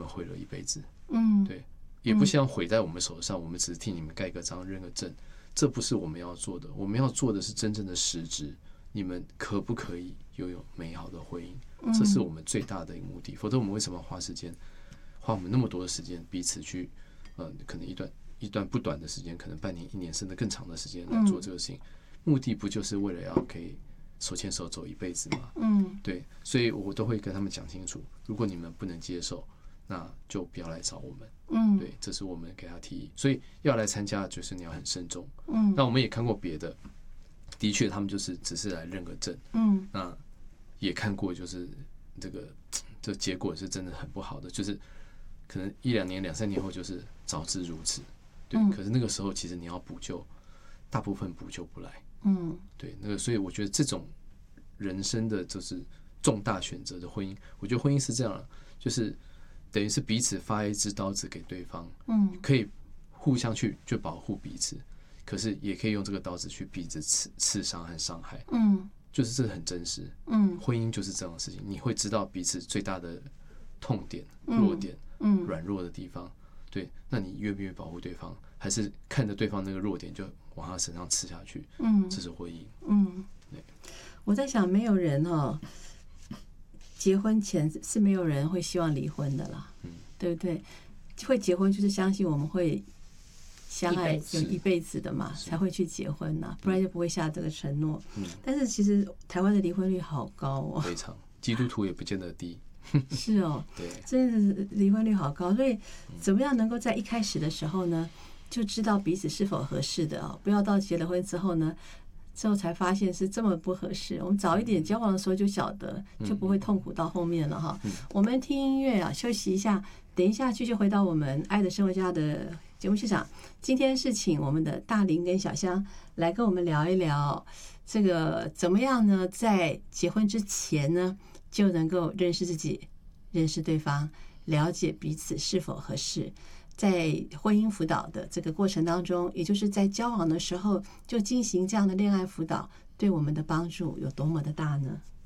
们毁了一辈子。对， 也不希望毁在我们手上，我们只是替你们盖个章认个证，这不是我们要做的。我们要做的是真正的实质，你们可不可以拥有美好的婚姻？这是我们最大的目的。否则我们为什么花我们那么多的时间彼此去可能一段不短的时间，可能半年、1年甚至更长的时间来做这个事情？目的不就是为了要可以手牵手走一辈子吗？对，所以我都会跟他们讲清楚，如果你们不能接受，那就不要来找我们。对，这是我们给他提议。所以要来参加，就是你要很慎重。那我们也看过别的，的确他们就是只是来认个证。那也看过，就是这结果是真的很不好的，就是可能1-2年、2-3年后就是早知如此。对，可是那个时候其实你要补救，大部分补救不来。对，所以我觉得这种人生的就是重大选择的婚姻，我觉得婚姻是这样了，就是等于是彼此发一支刀子给对方，可以互相去就保护彼此，可是也可以用这个刀子去彼此刺伤和伤害。就是这很真实。婚姻就是这样的事情，你会知道彼此最大的痛点、弱点、软弱的地方。对，那你愿不愿意保护对方，还是看着对方那个弱点就往他身上刺下去？这是婚姻。 我在想，没有人结婚前是没有人会希望离婚的啦，对不对？会结婚就是相信我们会相爱有一辈子的嘛，才会去结婚呐，不然就不会下这个承诺。但是其实台湾的离婚率好高哦， 非常，基督徒也不见得低。 是哦， 对， 真的是离婚率好高，所以怎么样能够在一开始的时候呢，就知道彼此是否合适的不要到结了婚之后呢，之后才发现是这么不合适。我们早一点交往的时候就晓得，就不会痛苦到后面了哈。我们听音乐休息一下，等一下继续回到我们爱的生活家的节目现场。今天是请我们的大林跟小香来跟我们聊一聊这个怎么样呢，在结婚之前呢就能够认识自己、认识对方，了解彼此是否合适。在婚姻辅导的这个过程当中，也就是在交往的时候就进行这样的恋爱辅导，对我们的帮助有多么的大呢？